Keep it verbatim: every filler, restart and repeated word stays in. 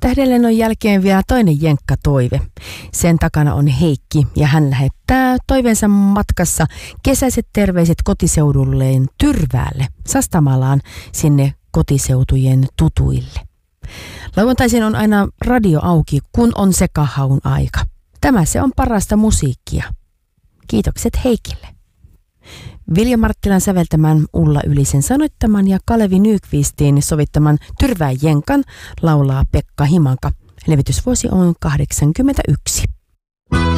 Tähdenlennon jälkeen vielä toinen jenkkatoive. Sen takana on Heikki ja hän lähettää toiveensa matkassa kesäiset terveiset kotiseudulleen Tyrväälle, Sastamalaan, sinne kotiseutujen tutuille. Lauantaisin on aina radio auki, kun on sekahaun aika. Tämä se on parasta musiikkia. Kiitokset Heikille. Vilja Marttilan säveltämän, Ulla Ylisen sanoittaman ja Kalevi Nykvistin sovittaman Tyrvään jenkan laulaa Pekka Himanka. Levitysvuosi on kahdeksankymmentäyksi.